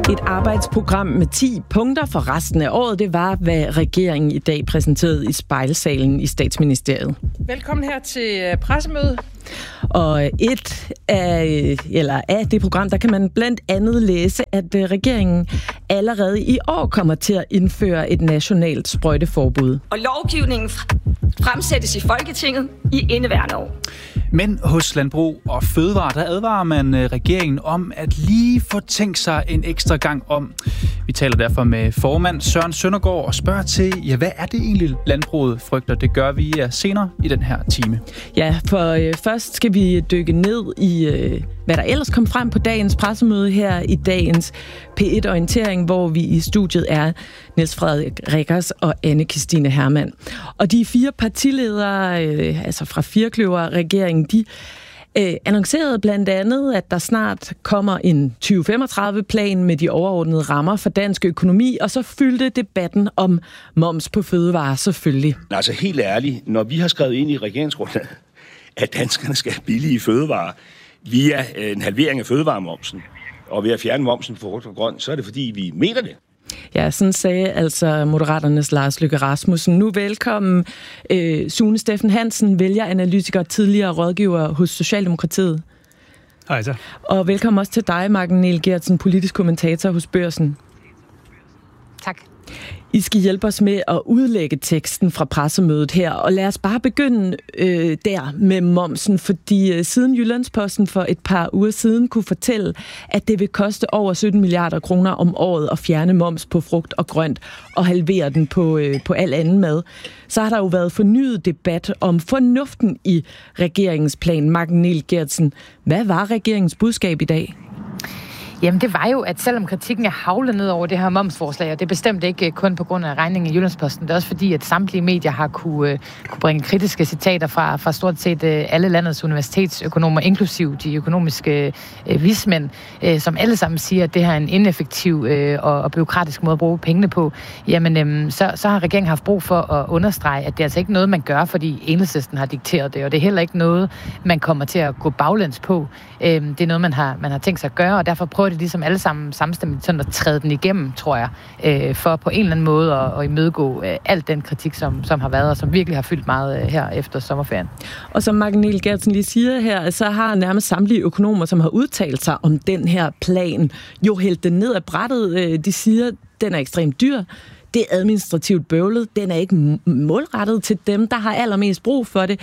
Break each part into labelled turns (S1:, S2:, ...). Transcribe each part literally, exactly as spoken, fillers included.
S1: Et arbejdsprogram med ti punkter for resten af året, det var, hvad regeringen i dag præsenterede i spejlsalen i Statsministeriet.
S2: Velkommen her til pressemøde.
S1: Og et af, eller af det program, der kan man blandt andet læse, at regeringen allerede i år kommer til at indføre et nationalt sprøjteforbud.
S3: Og lovgivningen fremsættes i Folketinget i indeværende år.
S4: Men hos Landbrug og Fødevare, der advarer man regeringen om at lige få tænkt sig en ekstra gang om. Vi taler derfor med formand Søren Søndergaard og spørger til, ja, hvad er det egentlig landbruget frygter? Det gør vi senere i den her time.
S1: Ja, for øh, først skal vi dykke ned i, øh, hvad der ellers kom frem på dagens pressemøde her i dagens P et-orientering, hvor vi i studiet er Niels Frederik Rickers og Anne-Kristine Hermann. Og de fire partiledere, øh, altså fra Firkløver-regeringen, de øh, annoncerede blandt andet, at der snart kommer en tyve femogtredive-plan med de overordnede rammer for dansk økonomi, og så fyldte debatten om moms på fødevarer selvfølgelig.
S5: Altså helt ærligt, når vi har skrevet ind i regeringsgrundlaget, at danskerne skal have billige fødevarer via en halvering af fødevaremomsen, og ved at fjerne momsen for frugt og grønt, så er det fordi, vi mener det.
S1: Ja, sådan sagde altså Moderaternes Lars Løkke Rasmussen. Nu velkommen øh, Sune Steffen Hansen, vælgeranalytiker og tidligere rådgiver hos Socialdemokratiet.
S6: Hej så.
S1: Og velkommen også til dig, Marken Niel Geertsen, politisk kommentator hos Børsen.
S7: Tak.
S1: I skal hjælpe os med at udlægge teksten fra pressemødet her, og lad os bare begynde øh, der med momsen, fordi øh, siden Jyllandsposten for et par uger siden kunne fortælle, at det vil koste over sytten milliarder kroner om året at fjerne moms på frugt og grønt og halvere den på, øh, på al anden mad, så har der jo været fornyet debat om fornuften i regeringens plan. Marken Niel Geertsen, hvad var regeringens budskab i dag?
S7: Jamen det var jo, at selvom kritikken er havlet ned over det her momsforslag, og det er bestemt ikke kun på grund af regningen i Jyllandsposten, det er også fordi, at samtlige medier har kunne, uh, kunne bringe kritiske citater fra, fra stort set uh, alle landets universitetsøkonomer, inklusiv de økonomiske uh, vismænd, uh, som alle sammen siger, at det her er en ineffektiv uh, og, og bureaukratisk måde at bruge pengene på. Jamen um, så, så har regeringen haft brug for at understrege, at det er altså ikke noget, man gør, fordi Enhedslisten har dikteret det, og det er heller ikke noget, man kommer til at gå baglæns på. Uh, det er noget, man har, man har tænkt sig at gøre, og derfor prøver det ligesom alle sammen samstemmigt sådan at træde den igennem, tror jeg, øh, for på en eller anden måde at, at imødegå øh, alt den kritik, som, som har været, og som virkelig har fyldt meget øh, her efter sommerferien. Og som Marken Niel Geertsen lige siger her, så har nærmest samtlige økonomer, som har udtalt sig om den her plan, jo hældt den ned ad brættet. Øh, de siger, den er ekstremt dyr. Det er administrativt bøvlet. Den er ikke målrettet til dem, der har allermest brug for det.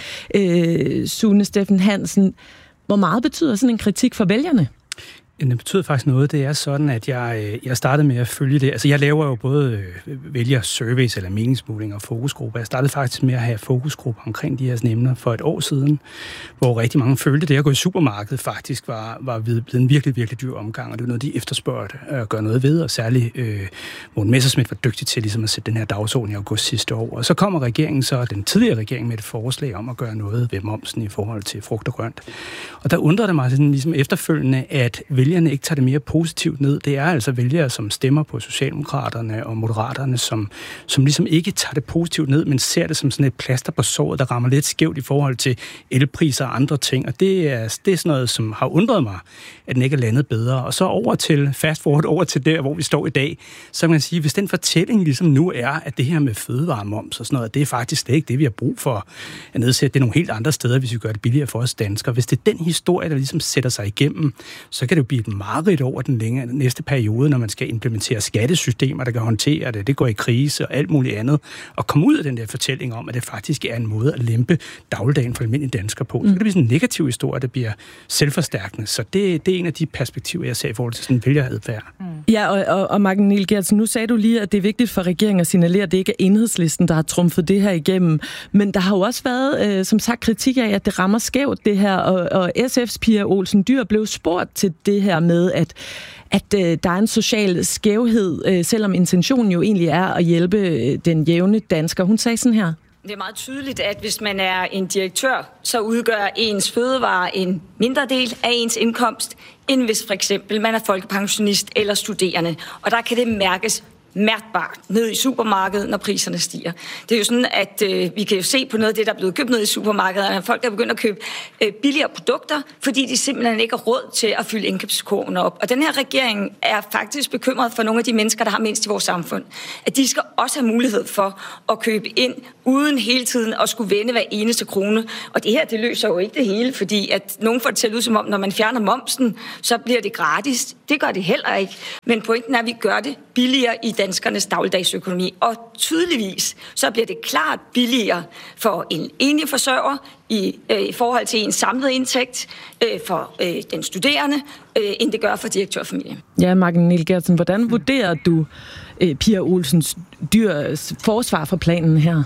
S7: Øh, Sune Steffen Hansen, hvor meget betyder sådan en kritik for vælgerne?
S6: Det betyder faktisk noget. Det er sådan, at jeg, jeg startede med at følge det. Altså, jeg laver jo både vælgersurveys eller meningsmålinger og fokusgrupper. Jeg startede faktisk med at have fokusgrupper omkring de her emner for et år siden, hvor rigtig mange følte det. At gå i supermarkedet faktisk var, var blevet en virkelig, virkelig dyr omgang, og det var noget, de efterspørgte at gøre noget ved, og særligt øh, Morten Messerschmidt var dygtig til ligesom at sætte den her dagsorden i august sidste år. Og så kommer regeringen så, den tidligere regering, med et forslag om at gøre noget ved momsen i forhold til frugt og grønt. Og der undrede det mig sådan, ligesom efterfølgende, at vælgerne ikke tager det mere positivt ned. Det er altså vælgere, som stemmer på Socialdemokraterne og Moderaterne, som, som ligesom ikke tager det positivt ned, men ser det som sådan et plaster på såret, der rammer lidt skævt i forhold til elpriser og andre ting. Og det er, det er sådan noget, som har undret mig, at den ikke er landet bedre. Og så over til, fast forward over til der, hvor vi står i dag, så kan man sige, hvis den fortælling ligesom nu er, at det her med fødevaremoms og sådan noget, det er faktisk slet ikke det, vi har brug for at nedsætte. Det er nogle helt andre steder, hvis vi gør det billigere for os danskere. Hvis det er den historie, der ligesom sætter sig igennem, så kan det jo blive et mareridt over den længere, næste periode, når man skal implementere skattesystemer, der kan håndtere det. Det går i krise og alt muligt andet. Og komme ud af den der fortælling om, at det faktisk er en måde at lempe dagligdagen for almindelige danskere på. Så kan det blive sådan en negativ historie, der bliver selvforstærkende. Så det, det er en af de perspektiver, jeg ser i forhold til sådan en vælgeradfærd. Mm.
S1: Ja, og, og, og Marken Niel Geertsen, nu sagde du lige, at det er vigtigt for regeringen at signalere, at det ikke er Enhedslisten, der har trumfet det her igennem. Men der har jo også været, øh, som sagt, kritik af, at det rammer skævt det her, og, og S F's Pia Olsen Dyhr blev spurgt til det her med, at, at øh, der er en social skævhed, øh, selvom intentionen jo egentlig er at hjælpe øh, den jævne dansker. Hun sagde sådan her.
S3: Det er meget tydeligt, at hvis man er en direktør, så udgør ens fødevare en mindre del af ens indkomst, end hvis for eksempel man er folkepensionist eller studerende. Og der kan det mærkes mærkbart ned i supermarkedet, når priserne stiger. Det er jo sådan, at øh, vi kan jo se på noget af det, der er blevet købt ned i supermarkedet, at folk er begyndt at købe øh, billigere produkter, fordi de simpelthen ikke har råd til at fylde indkøbskurven op. Og den her regering er faktisk bekymret for nogle af de mennesker, der har mindst i vores samfund. At de skal også have mulighed for at købe ind, uden hele tiden at skulle vende hver eneste krone. Og det her, det løser jo ikke det hele, fordi at nogen får det til at lyde som om, når man fjerner momsen, så bliver det gratis. Det gør det heller ikke. Men pointen er, at vi gør det billigere i danskernes dagligdagsøkonomi. Og tydeligvis, så bliver det klart billigere for en enlig forsørger i, øh, i forhold til en samlet indtægt øh, for øh, den studerende, øh, end det gør for direktørfamilien.
S1: Ja, Martin Niel Geertsen, hvordan vurderer du øh, Pia Olsen Dyhrs forsvar for planen her?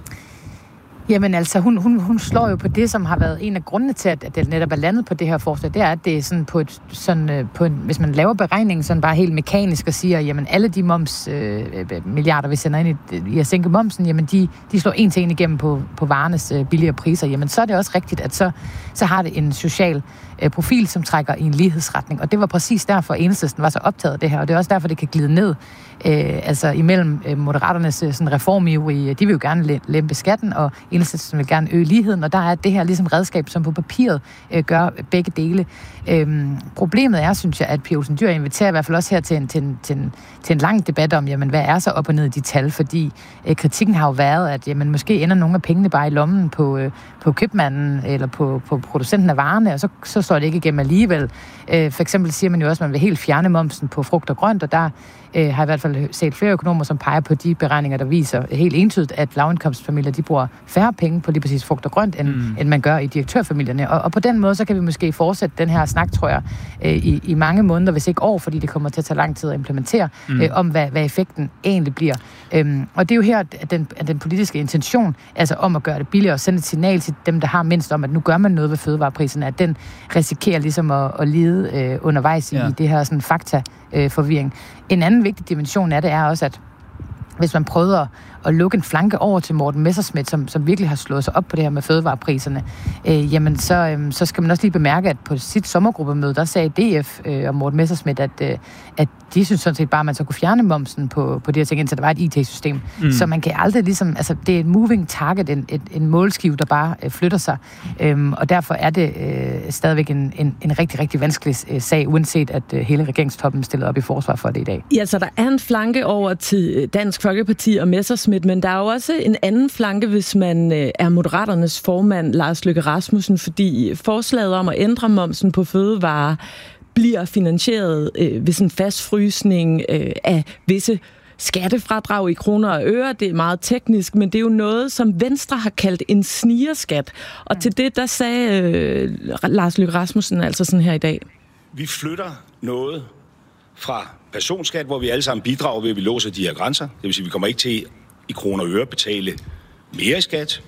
S7: Jamen altså, hun, hun, hun slår jo på det, som har været en af grundene til, at det netop er landet på det her forslag. Det er, at det er sådan på et, sådan, på en, hvis man laver beregningen sådan bare helt mekanisk og siger, jamen alle de moms øh, milliarder, vi sender ind i, i at sænke momsen, jamen de, de slår en til en igennem på, på varernes øh, billigere priser. Jamen så er det også rigtigt, at så, så har det en social øh, profil, som trækker i en lighedsretning. Og det var præcis derfor, Enhedslisten var så optaget af det her, og det er også derfor, det kan glide ned. Øh, altså imellem øh, moderaternes øh, sådan reformivrige, de vil jo gerne lempe skatten, og Enhedslisten vil gerne øge ligheden, og der er det her ligesom redskab, som på papiret øh, gør begge dele. Øhm, problemet er, synes jeg, at Pia Olsen Dyhr inviterer i hvert fald også her til en, til en, til en, til en lang debat om, jamen, hvad er så op og ned i de tal, fordi øh, kritikken har jo været, at jamen, måske ender nogle af pengene bare i lommen på, øh, på købmanden eller på, på producenten af varerne, og så, så står det ikke igennem alligevel. Øh, for eksempel siger man jo også, at man vil helt fjerne momsen på frugt og grønt, og der øh, har jeg i hvert fald set flere økonomer, som peger på de beregninger, der viser helt entydigt, at lavindkomstfamilier, de bruger færre penge på lige præcis frugt og grønt, end, mm. end man gør i direktørfamilierne. Og, og på den måde, så kan vi måske fortsætte den her snak, tror jeg, øh, i, i mange måneder, hvis ikke år, fordi det kommer til at tage lang tid at implementere, mm. øh, om hvad, hvad effekten egentlig bliver. Øhm, og det er jo her, at den, at den politiske intention, altså om at gøre det billigere og sende et signal til dem, der har mindst om, at nu gør man noget ved fødevarepriserne, at den risikerer ligesom at, at lide øh, undervejs ja. i det her sådan fakta-forvirring. Øh, en anden vigtig dimension af det er også, at hvis man prøvede at, at lukke en flanke over til Morten Messerschmidt, som, som virkelig har slået sig op på det her med fødevarepriserne, øh, jamen så, øh, så skal man også lige bemærke, at på sit sommergruppemøde, der sagde D F øh, og Morten Messerschmidt, at, øh, at de synes sådan set bare, at man så kunne fjerne momsen på, på det her ting, indtil der var et I T-system. Mm. Så man kan aldrig ligesom, altså det er et moving target, en, en, en målskive, der bare øh, flytter sig. Øhm, og derfor er det øh, stadigvæk en, en, en rigtig, rigtig vanskelig øh, sag, uanset at øh, hele regeringstoppen stillede op i forsvar for det i dag.
S1: Ja, så der er en flanke over til Dansk Folkeparti og Messerschmidt, men der er jo også en anden flanke, hvis man øh, er Moderaternes formand, Lars Løkke Rasmussen, fordi forslaget om at ændre momsen på fødevarer bliver finansieret øh, ved sådan en fastfrysning øh, af visse skattefradrag i kroner og øre. Det er meget teknisk, men det er jo noget, som Venstre har kaldt en snigerskat. Og til det, der sagde øh, Lars Løkke Rasmussen altså sådan her i dag.
S5: Vi flytter noget fra personskat, hvor vi alle sammen bidrager ved, at vi låser de her grænser. Det vil sige, at vi kommer ikke til i kroner og øre betale mere i skat,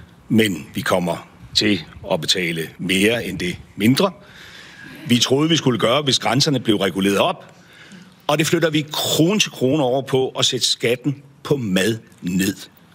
S5: men vi kommer til at betale mere end det mindre. Vi troede, vi skulle gøre, hvis grænserne blev reguleret op, og det flytter vi krone til krone over på at sætte skatten på mad ned.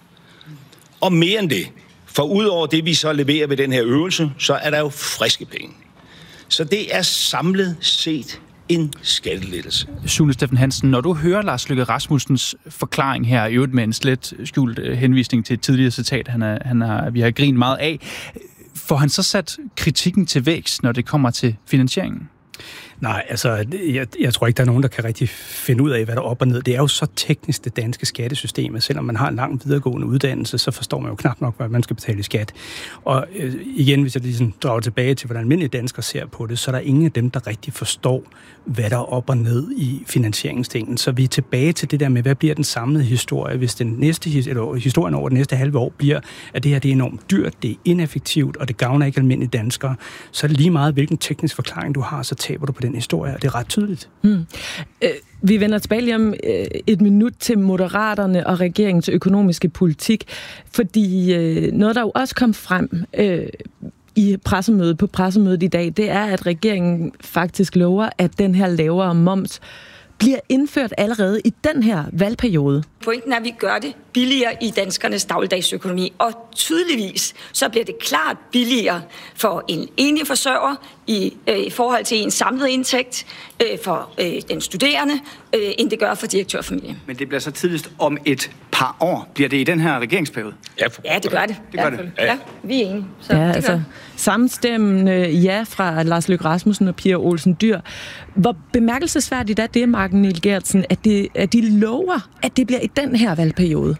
S5: Og mere end det, for ud over det, vi så leverer ved den her øvelse, så er der jo friske penge. Så det er samlet set en skattelettelse.
S4: Sune Steffen Hansen, når du hører Lars Løkke Rasmussens forklaring her, i øvrigt med en slet skjult henvisning til et tidligere citat, han er, han er, vi har grint meget af, får han så sat kritikken til vægs, når det kommer til finansieringen?
S6: Nej, altså, jeg, jeg tror ikke, der er nogen, der kan rigtig finde ud af, hvad der er op og ned. Det er jo så teknisk, det danske skattesystem, at selvom man har en lang videregående uddannelse, så forstår man jo knap nok, hvad man skal betale i skat. Og øh, igen, hvis jeg ligesom drager tilbage til, hvordan almindelige danskere ser på det, så er der ingen af dem, der rigtig forstår, hvad der er op og ned i finansieringsdelen. Så vi er tilbage til det der med, hvad bliver den samlede historie, hvis den næste, eller historien over det næste halve år bliver, at det her det er enormt dyrt, det er ineffektivt, og det gavner ikke almindelige danskere. Så er det lige meget, hvilken teknisk forklaring du har, så taber du på den historie, og det er ret tydeligt. Hmm.
S1: Øh, vi vender tilbage lige om øh, et minut til Moderaterne og regeringens økonomiske politik, fordi øh, noget, der jo også kom frem øh, i pressemødet, på pressemødet i dag, det er, at regeringen faktisk lover, at den her lavere moms bliver indført allerede i den her valgperiode.
S3: Pointen er, at vi gør det billigere i danskernes dagligdagsøkonomi, og tydeligvis så bliver det klart billigere for en enlig forsørger i, øh, i forhold til en samlet indtægt øh, for øh, den studerende, øh, end det gør for direktørfamilien.
S8: Men det bliver så tidligst om et par år. Bliver det i den her regeringsperiode?
S3: Ja, ja det gør det.
S8: Det gør
S3: ja,
S8: det.
S3: Ja, vi er enige. Så
S1: ja,
S3: det
S1: altså, samstemmende ja fra Lars Løkke Rasmussen og Pia Olsen Dyhr. Hvor bemærkelsesværdigt er det, Marken Niel Geertsen, at, det, at de lover, at det bliver i den her valgperiode?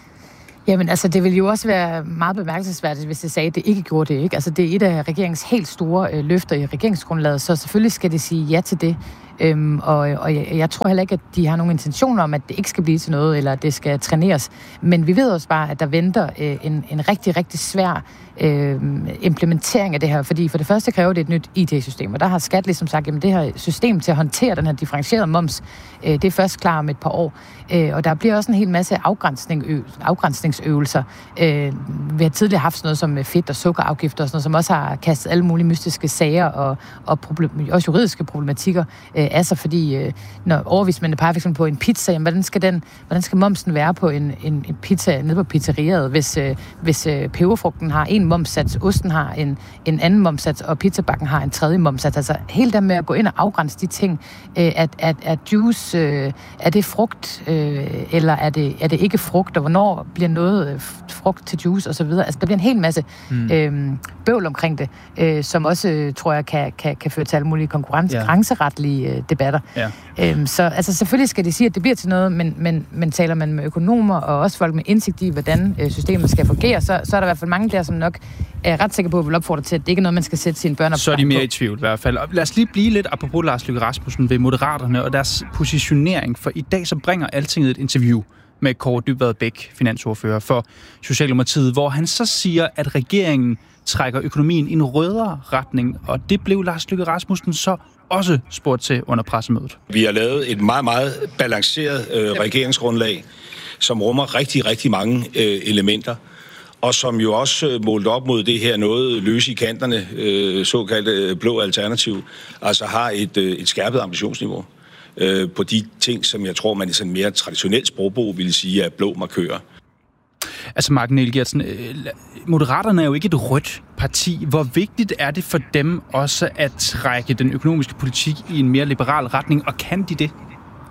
S7: Jamen, altså, det ville jo også være meget bemærkelsesværdigt, hvis det sagde, at det ikke gjorde det, ikke? Altså, det er et af regeringens helt store øh, løfter i regeringsgrundlaget, så selvfølgelig skal det sige ja til det. Øhm, og og jeg, jeg tror heller ikke, at de har nogen intentioner om, at det ikke skal blive til noget, eller at det skal træneres. Men vi ved også bare, at der venter øh, en, en rigtig, rigtig svær øh, implementering af det her. Fordi for det første kræver det et nyt I T-system, og der har Skat ligesom sagt, at det her system til at håndtere den her differentierede moms, øh, det er først klar om et par år. Øh, og der bliver også en hel masse afgrænsning, ø, afgrænsningsøvelser. Øh, vi har tidligere haft sådan noget som fedt- og sukkerafgifter, og sådan noget, som også har kastet alle mulige mystiske sager og, og problem, også juridiske problematikker øh, af sig, fordi øh, når overvismændene peger for eksempel på en pizza, jamen, hvordan skal den, hvordan skal momsen være på en, en, en pizza nede på pizzeriet, hvis, øh, hvis øh, peberfrugten har en momssats, osten har en, en anden momssats, og pizzabakken har en tredje momssats. Altså helt der med at gå ind og afgrænse de ting, øh, at, at, at juice, øh, er det frugt, øh, eller er det, er det ikke frugt, og hvornår bliver noget øh, frugt til juice, og så videre. Altså der bliver en hel masse mm. øh, bøvl omkring det, øh, som også, øh, tror jeg, kan, kan, kan føre til alle mulige konkurrenceretlige yeah. øh, debatter. Yeah. Øhm, så altså, selvfølgelig skal de sige, at det bliver til noget, men, men, men taler man med økonomer og også folk med indsigt i, hvordan øh, systemet skal fungere, så, så er der i hvert fald mange der, som nok er ret sikre på, at vil opfordre til, at det ikke er noget, man skal sætte sine børn op.
S4: Så er de mere på. I tvivl i hvert fald. Og lad os lige blive lidt apropos Lars Løkke Rasmussen ved Moderaterne og deres positionering, for i dag så bringer Altinget et interview med Kaare Dybvad Bek, finansordfører for Socialdemokratiet, hvor han så siger, at regeringen trækker økonomien i en rødere retning, og det blev Lars Løkke Rasmussen så også spurgt til under pressemødet.
S5: Vi har lavet et meget, meget balanceret øh, regeringsgrundlag, som rummer rigtig, rigtig mange øh, elementer, og som jo også øh, målt op mod det her noget løse i kanterne, øh, såkaldte blå alternativ, altså har et, øh, et skærpet ambitionsniveau øh, på de ting, som jeg tror, man i sådan mere traditionelt sprogbrug ville sige er blå markører.
S4: Altså, Marken Niel Geertsen, Moderaterne er jo ikke et rødt parti. Hvor vigtigt er det for dem også at trække den økonomiske politik i en mere liberal retning, og kan de det?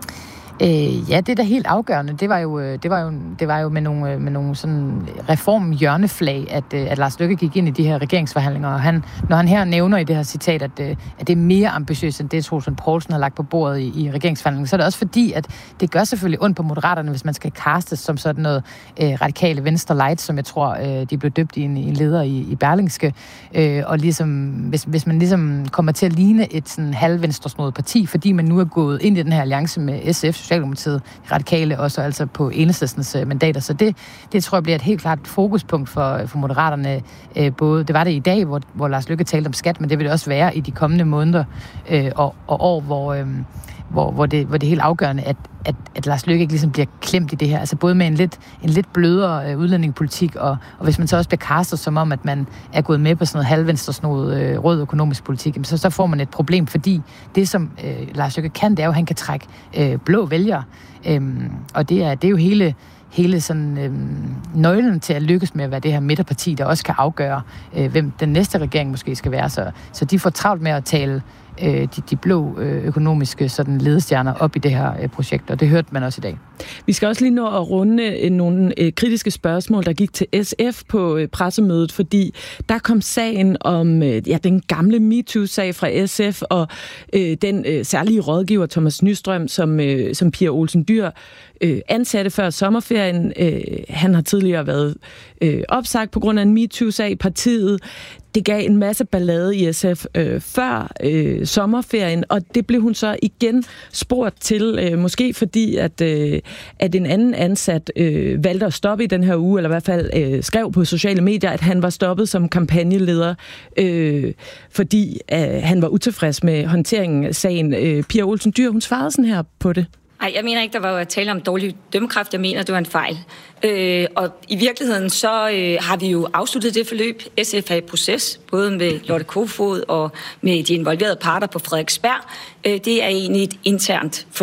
S7: Øh, ja, det er da helt afgørende. Det var jo, det var jo, det var jo med nogle, med nogle sådan reformhjørneflag, at, at Lars Løkke gik ind i de her regeringsforhandlinger, og han, når han her nævner i det her citat, at, at det er mere ambitiøst end det, Troels Lund Poulsen har lagt på bordet i, i regeringsforhandlingerne, så er det også fordi, at det gør selvfølgelig ondt på Moderaterne, hvis man skal castes som sådan noget øh, radikale venstre light, som jeg tror, øh, de blev døbt i en, en leder i, i Berlingske, øh, og ligesom, hvis, hvis man ligesom kommer til at ligne et sådan halvvenstresnodet parti, fordi man nu er gået ind i den her alliance med S F, Socialdemokratiet, radikale, og så altså på Enhedslistens mandater. Så det, det tror jeg bliver et helt klart fokuspunkt for, for Moderaterne. Øh, både, det var det i dag, hvor, hvor Lars Løkke talte om skat, men det vil det også være i de kommende måneder øh, og, og år, hvor, øh, hvor, hvor, det, hvor det er helt afgørende, at, at, at Lars Løkke ikke ligesom bliver klemt i det her. Altså både med en lidt, en lidt blødere øh, udlændingepolitik, og, og hvis man så også bliver castet som om, at man er gået med på sådan noget halvvenstresnodet øh, rød økonomisk politik, så, så får man et problem, fordi det, som øh, Lars Løkke kan, det er jo, at han kan trække øh, blå vælgere. Øhm, og det er, det er jo hele, hele sådan, øhm, nøglen til at lykkes med at være det her midterparti, der også kan afgøre, øh, hvem den næste regering måske skal være. Så, så de får travlt med at tale øh, de, de blå øh, økonomiske sådan, ledestjerner op i det her øh, projekt, og det hørte man også i dag.
S1: Vi skal også lige nå at runde øh, nogle øh, kritiske spørgsmål, der gik til S F på øh, pressemødet, fordi der kom sagen om øh, ja, den gamle MeToo-sag fra S F, og øh, den øh, særlige rådgiver Thomas Nystrøm, som, øh, som Pia Olsen Dyhr øh, ansatte før sommerferien. Øh, han har tidligere været øh, opsagt på grund af en MeToo-sag i partiet. Det gav en masse ballade i S F øh, før øh, sommerferien, og det blev hun så igen spurgt til, øh, måske fordi, at, øh, at en anden ansat øh, valgte at stoppe i den her uge, eller i hvert fald øh, skrev på sociale medier, at han var stoppet som kampagneleder, øh, fordi øh, han var utilfreds med håndteringen af sagen. Øh, Pia Olsen Dyhr, hun svarede sådan her på det.
S3: Nej, jeg mener ikke, der var at tale om dårlig dømmekraft. Jeg mener, det var en fejl. Øh, og i virkeligheden, så øh, har vi jo afsluttet det forløb. S F er i proces, både med Lotte Kofod og med de involverede parter på Frederiksberg. Øh, det er egentlig et internt forløb.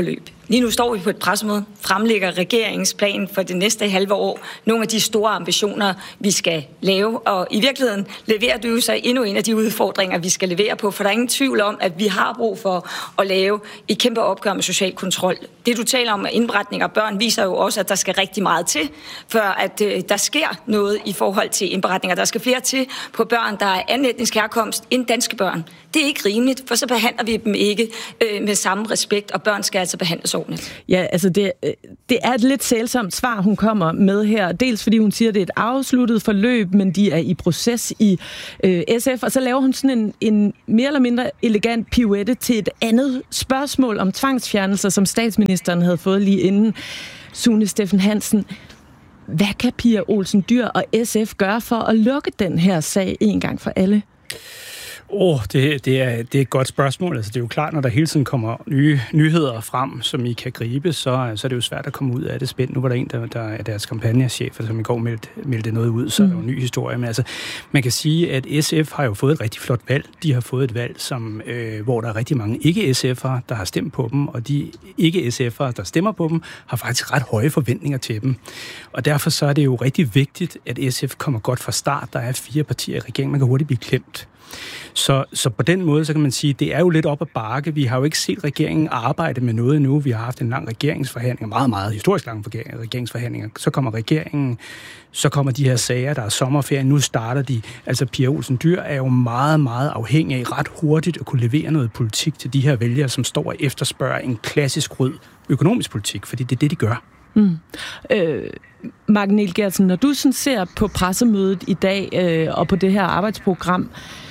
S3: Lige nu står vi på et pressemøde, fremlægger regeringens plan for det næste halve år. Nogle af de store ambitioner, vi skal lave, og i virkeligheden leverer du sig endnu en af de udfordringer, vi skal levere på, for der er ingen tvivl om, at vi har brug for at lave et kæmpe opgør med social kontrol. Det, du taler om indberetninger af børn, viser jo også, at der skal rigtig meget til, før at øh, der sker noget i forhold til indberetninger. Der skal flere til på børn, der er anden etnisk herkomst end danske børn. Det er ikke rimeligt, for så behandler vi dem ikke øh, med samme respekt, og børn skal altså behandles ordentligt.
S1: Ja, altså det, det er et lidt sælsomt svar, hun kommer med her. Dels fordi hun siger, at det er et afsluttet forløb, men de er i proces i øh, S F. Og så laver hun sådan en, en mere eller mindre elegant pirouette til et andet spørgsmål om tvangsfjernelser, som statsministeren havde fået lige inden. Sune Steffen Hansen, hvad kan Pia Olsen Dyhr og S F gøre for at lukke den her sag en gang for alle?
S6: Åh, oh, det, det, er, det er et godt spørgsmål. Altså, det er jo klart, når der hele tiden kommer nye nyheder frem, som I kan gribe, så, så er det jo svært at komme ud af det spænd. Nu var der en, der, der er deres kampagnechef, som i går meldte, meldte noget ud, så mm. er der jo en ny historie. Men altså, man kan sige, at S F har jo fået et rigtig flot valg. De har fået et valg, som, øh, hvor der er rigtig mange ikke-S F'ere, der har stemt på dem, og de ikke-S F'ere, der stemmer på dem, har faktisk ret høje forventninger til dem. Og derfor så er det jo rigtig vigtigt, at S F kommer godt fra start. Der er fire partier i regeringen, man kan hurtigt blive klemt. Så, så på den måde, så kan man sige, det er jo lidt op ad bakke. Vi har jo ikke set regeringen arbejde med noget endnu. Vi har haft en lang regeringsforhandling, meget, meget historisk lang regeringsforhandlinger. Så kommer regeringen, så kommer de her sager, der er sommerferie, nu starter de. Altså Pia Olsen Dyhr er jo meget, meget afhængig af ret hurtigt at kunne levere noget politik til de her vælgere, som står og efterspørger en klassisk rød økonomisk politik, fordi det er det, de gør.
S1: Mm. Øh, Mark Niel Geertsen, når du sådan ser på pressemødet i dag øh, og på det her arbejdsprogram,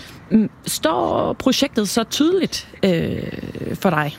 S1: står projektet så tydeligt øh, for dig?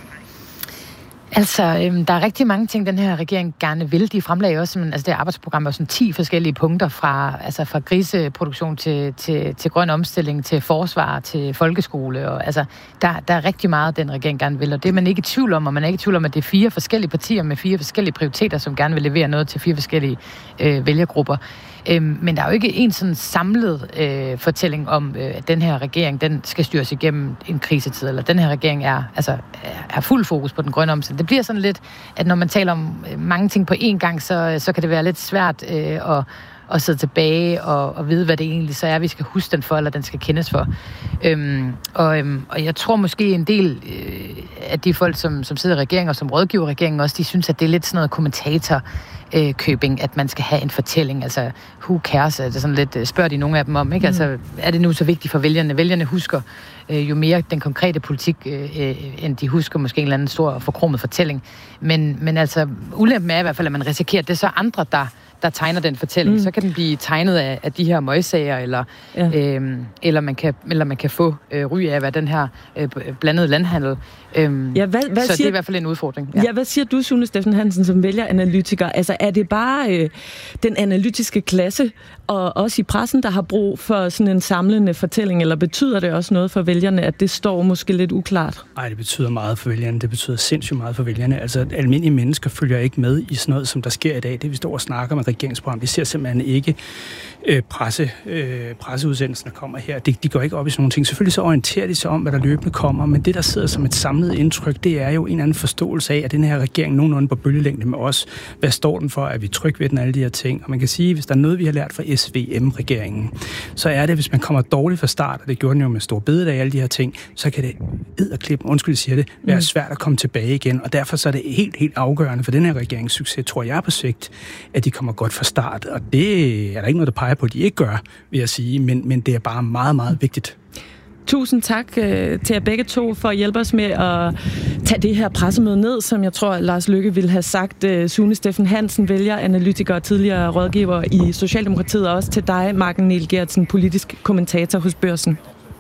S7: Altså, øhm, der er rigtig mange ting, den her regering gerne vil. De fremlagde også, altså det arbejdsprogram er sådan ti forskellige punkter fra, altså fra griseproduktion til, til, til grøn omstilling, til forsvar, til folkeskole. Og, altså, der, der er rigtig meget, den regering gerne vil, og det er man ikke i tvivl om, og man er ikke i tvivl om, at det er fire forskellige partier med fire forskellige prioriteter, som gerne vil levere noget til fire forskellige øh, vælgergrupper. Øhm, men der er jo ikke en sådan samlet øh, fortælling om, øh, at den her regering, den skal styres igennem en krisetid, eller den her regering er, altså, er fuld fokus på den grønne omstilling. Det bliver sådan lidt, at når man taler om mange ting på én gang, så, så kan det være lidt svært øh, at, at sidde tilbage og, og vide, hvad det egentlig så er, vi skal huske den for, eller den skal kendes for. Øhm, og, øhm, og jeg tror måske en del øh, af de folk, som, som sidder i regeringen og som rådgiver regeringen også, de synes, at det er lidt sådan noget kommentator øh, købing, at man skal have en fortælling. Altså, who cares? Det er sådan lidt, spørger de nogle af dem om, ikke? Mm. Altså, er det nu så vigtigt for vælgerne? Vælgerne husker øh, jo mere den konkrete politik, øh, end de husker måske en eller anden stor forkromet fortælling. Men, men altså, ulempen er i hvert fald, at man risikerer, at det er så andre, der der tegner den fortælling, mm. så kan den blive tegnet af, af de her møgsager, eller, ja. øhm, eller, man kan, eller man kan få øh, ry af, hvad den her øh, blandede landhandel. Øhm,
S1: ja, hvad, hvad
S7: så
S1: siger,
S7: det er i hvert fald en udfordring.
S1: Ja, ja hvad siger du, Sune Steffen Hansen, som vælgeranalytiker? Altså, er det bare øh, den analytiske klasse, og også i pressen, der har brug for sådan en samlende fortælling, eller betyder det også noget for vælgerne, at det står måske lidt uklart?
S6: Nej, det betyder meget for vælgerne. Det betyder sindssygt meget for vælgerne. Altså, almindelige mennesker følger ikke med i sådan noget, som der sker i dag. Det vi står og snakker med regeringsprogram. Vi ser simpelthen ikke øh, presse, øh, presseudsendelsen, der kommer her. De, de går ikke op i sådan nogle ting. Selvfølgelig så orienterer de sig om, hvad der løbende kommer, men det, der sidder som et samlet indtryk, det er jo en anden forståelse af, at den her regering nogenlunde på bølgelængde med os. Hvad står den for? Er vi trygge ved den, alle de her ting? Og man kan sige, hvis der er noget, vi har lært fra S V M-regeringen, så er det, hvis man kommer dårligt fra start, og det gjorde den jo med Store Bededag og alle de her ting, så kan det edderklippen, undskyld, jeg siger det, være svært at komme tilbage igen. Og derfor så er det helt, helt afgørende for den her regerings succes, tror jeg på sigt, at de kommer godt fra start. Og det er der ikke noget, der peger på, at de ikke gør, vil jeg sige, men, men det er bare meget, meget vigtigt.
S1: Tusind tak øh, til jer begge to for at hjælpe os med at tage det her pressemøde ned, som jeg tror, Lars Løkke ville have sagt. Øh, Sune Steffen Hansen, vælger, analytiker og tidligere rådgiver i Socialdemokratiet, og også til dig, Mark Niel Geertsen, politisk kommentator hos Børsen.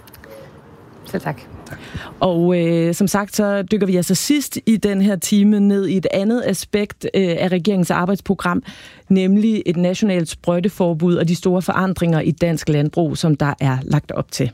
S7: Så tak.
S1: Og øh, som sagt, så dykker vi altså sidst i den her time ned i et andet aspekt øh, af regeringens arbejdsprogram, nemlig et nationalt sprøjteforbud og de store forandringer i dansk landbrug, som der er lagt op til.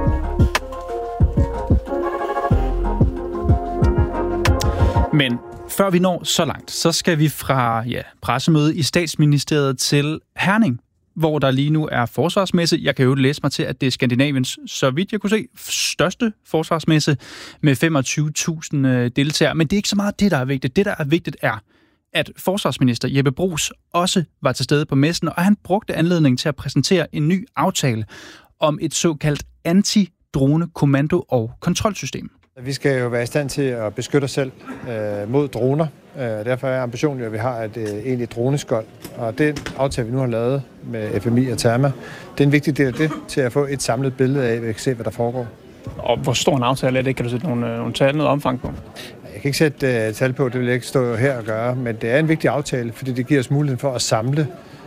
S4: Men før vi når så langt, så skal vi fra ja, pressemøde i Statsministeriet til Herning. hvor der lige nu er forsvarsmesse. Jeg kan jo læse mig til, at det er Skandinaviens, så vidt jeg kunne se, største forsvarsmesse med femogtyve tusind deltagere. Men det er ikke så meget det, der er vigtigt. Det, der er vigtigt, er, at forsvarsminister Jeppe Bruus også var til stede på messen, og han brugte anledningen til at præsentere en ny aftale om et såkaldt anti-drone-kommando- og kontrolsystem.
S9: Vi skal jo være i stand til at beskytte os selv øh, mod droner. Øh, derfor er ambitionen jo, at vi har et øh, egentlig droneskjold. Og den aftale, vi nu har lavet med F M I og Therma, det er en vigtig del af det, til at få et samlet billede af, at vi kan se, hvad der foregår.
S6: Og hvor stor en aftale er det? Kan du sætte nogle, nogle tal, noget omfang på?
S9: Jeg kan ikke sætte uh, tal på, det vil jeg ikke stå her og gøre, men det er en vigtig aftale, fordi det giver os muligheden for at samle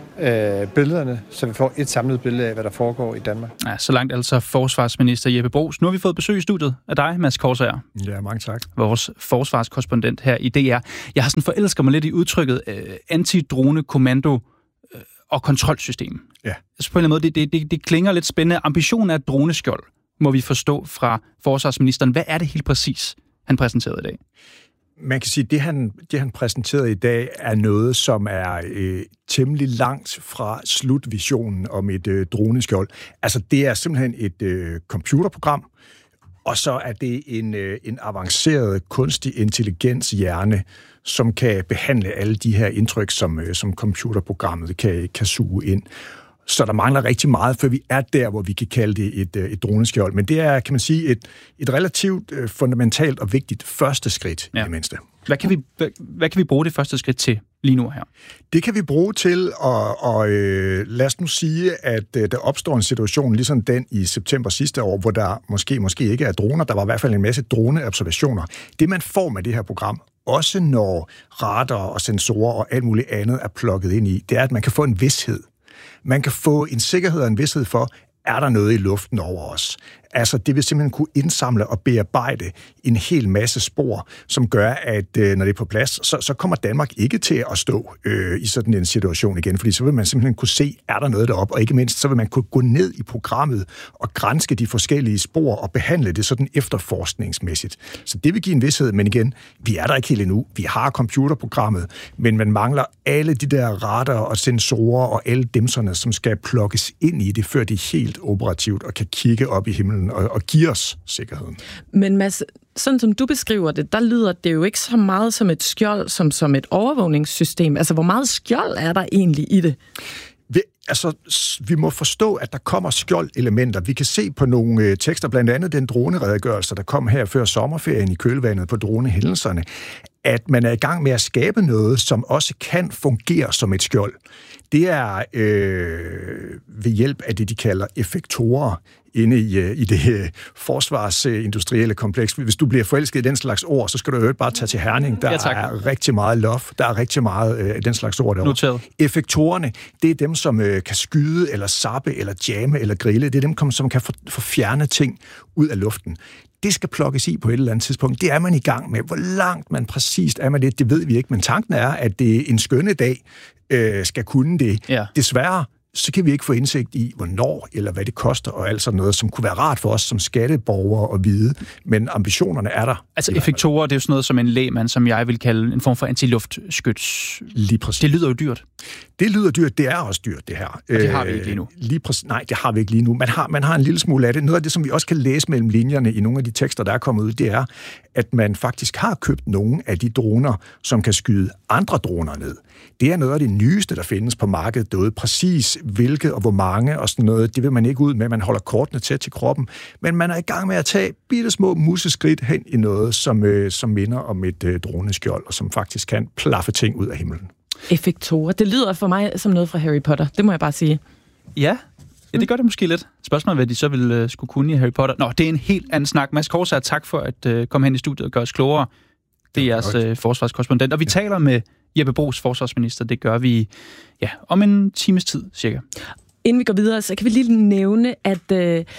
S9: uh, billederne, så vi får et samlet billede af, hvad der foregår i Danmark.
S4: Ja, så langt altså forsvarsminister Jeppe Bruus. Nu har vi fået besøg i studiet af dig, Mads Korsager.
S10: Ja, mange tak.
S4: Vores forsvarskorrespondent her i D R. Jeg har sådan forelsket mig lidt i udtrykket uh, anti-drone-kommando uh, og kontrolsystem.
S10: Ja.
S4: Altså på en eller anden måde, det, det, det, det klinger lidt spændende. Ambitionen er et droneskjold, må vi forstå fra forsvarsministeren. Hvad er det helt præcis, han præsenterede i dag?
S10: Man kan sige, at det han, det, han præsenterede i dag, er noget, som er øh, temmelig langt fra slutvisionen om et øh, droneskjold. Altså, det er simpelthen et øh, computerprogram, og så er det en, øh, en avanceret kunstig intelligenshjerne, som kan behandle alle de her indtryk, som, øh, som computerprogrammet kan, kan suge ind. Så der mangler rigtig meget, før vi er der, hvor vi kan kalde det et, et droneskjold. Men det er, kan man sige, et, et relativt uh, fundamentalt og vigtigt første skridt, ja. I det mindste.
S4: Hvad kan, vi, hvad, hvad kan vi bruge det første skridt til lige nu her?
S10: Det kan vi bruge til at, og, øh, lad os nu sige, at øh, der opstår en situation ligesom den i september sidste år, hvor der måske, måske ikke er droner. Der var i hvert fald en masse droneobservationer. Det, man får med det her program, også når radar og sensorer og alt muligt andet er plukket ind i, det er, at man kan få en vished. Man kan få en sikkerhed og en vished for, er der noget i luften over os? Altså, det vil simpelthen kunne indsamle og bearbejde en hel masse spor, som gør, at øh, når det er på plads, så, så kommer Danmark ikke til at stå øh, i sådan en situation igen, fordi så vil man simpelthen kunne se, er der noget deroppe, og ikke mindst, så vil man kunne gå ned i programmet og granske de forskellige spor og behandle det sådan efterforskningsmæssigt. Så det vil give en vished, men igen, vi er der ikke helt endnu. Vi har computerprogrammet, men man mangler alle de der radar og sensorer og alle dimserne, som skal plukkes ind i det, før det er helt operativt og kan kigge op i himlen og, og give os sikkerheden.
S1: Men Mads, sådan som du beskriver det, der lyder det jo ikke så meget som et skjold, som som et overvågningssystem. Altså, hvor meget skjold er der egentlig i det?
S10: Vi, altså, vi må forstå, at der kommer skjoldelementer. Vi kan se på nogle øh, tekster, blandt andet den droneredegørelse, der kom her før sommerferien i kølvandet på dronehændelserne, at man er i gang med at skabe noget, som også kan fungere som et skjold. Det er øh, ved hjælp af det, de kalder effektorer inde i, i det øh, forsvarsindustrielle kompleks. Hvis du bliver forelsket i den slags ord, så skal du jo bare tage til Herning. Der ja, er rigtig meget love, der er rigtig meget øh, den slags ord derovre.
S4: Noteret.
S10: Effektorerne, det er dem, som øh, kan skyde, eller zappe, eller jamme, eller grille. Det er dem, som kan få, få fjerne ting ud af luften. Det skal plukkes i på et eller andet tidspunkt. Det er man i gang med. Hvor langt man præcist er med det, det ved vi ikke. Men tanken er, at det en skønne dag øh, skal kunne det. Ja. Desværre, så kan vi ikke få indsigt i, hvornår eller hvad det koster, og alt sådan noget, som kunne være rart for os som skatteborgere at vide. Men ambitionerne er der. Altså
S4: effektorer, det er jo sådan noget som en lægmand, som jeg vil kalde en form for antiluftskyts.
S10: Lige præcis.
S4: Det lyder jo dyrt.
S10: Det lyder dyrt, det er også dyrt, det her.
S4: Og det har vi ikke lige nu.
S10: Lige præcis, nej, det har vi ikke lige nu. Man har, man har en lille smule af det. Noget af det, som vi også kan læse mellem linjerne i nogle af de tekster, der er kommet ud, det er, at man faktisk har købt nogle af de droner, som kan skyde andre droner ned. Det er noget af det nyeste, der findes på markedet derude. Præcis hvilke og hvor mange og sådan noget, det vil man ikke ud med. Man holder kortene tæt til kroppen. Men man er i gang med at tage bitte små museskridt hen i noget, som, øh, som minder om et øh, droneskjold, og som faktisk kan plaffe ting ud af himlen.
S1: Effektorer. Det lyder for mig som noget fra Harry Potter. Det må jeg bare sige.
S4: Ja, ja det gør det måske lidt. Spørgsmålet er, hvad de så vil uh, skulle kunne i Harry Potter. Nå, det er en helt anden snak. Mads Korsager, tak for at uh, komme hen i studiet og gøre os klogere. Det er jeres uh, forsvarskorrespondent. Og vi ja. taler med Jeppe Bruus, forsvarsminister. Det gør vi ja, om en times tid, cirka.
S1: Inden vi går videre, så kan vi lige nævne, at uh,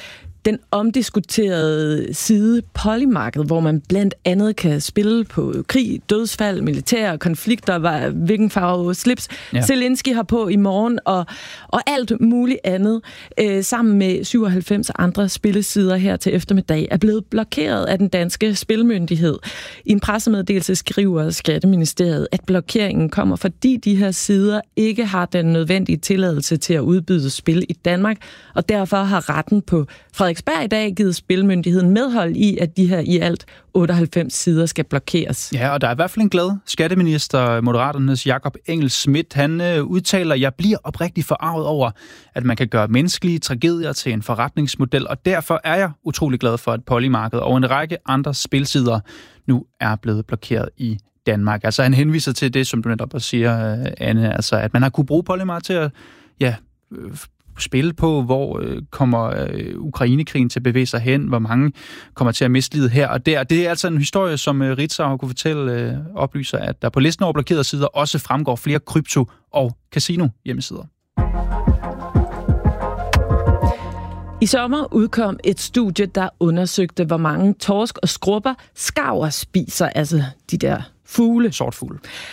S1: den omdiskuterede side Polymarket, hvor man blandt andet kan spille på krig, dødsfald, militære konflikter, hvilken farve slips ja. Zelensky har på i morgen, og, og alt muligt andet, øh, sammen med syvoghalvfems andre spillesider her til eftermiddag, er blevet blokeret af den danske spilmyndighed. I en pressemeddelelse skriver Skatteministeriet, at blokeringen kommer, fordi de her sider ikke har den nødvendige tilladelse til at udbyde spil i Danmark, og derfor har retten på Frederiksberg i dag givet spilmyndigheden medhold i, at de her i alt otteoghalvfems sider skal blokeres.
S4: Ja, og der er i hvert fald en glad skatteminister, Moderaternes Jakob Engel-Schmidt. Han øh, udtaler, jeg bliver oprigtigt forarvet over, at man kan gøre menneskelige tragedier til en forretningsmodel, og derfor er jeg utrolig glad for, at Polymarket og en række andre spilsider nu er blevet blokeret i Danmark. Altså han henviser til det, som du netop siger, Anne, altså at man har kunne bruge Polymarket til at ja, spille på, hvor øh, kommer øh, Ukrainekrigen til at bevæge sig hen, hvor mange kommer til at miste livet her og der. Det er altså en historie, som øh, Ritzau kunne fortælle, øh, oplyser, at der på listen over blokerede sider også fremgår flere krypto- og casino-hjemmesider.
S1: I sommer udkom et studie, der undersøgte, hvor mange torsk og skrubber skarver spiser, altså de der fugle.
S4: Sortfugle.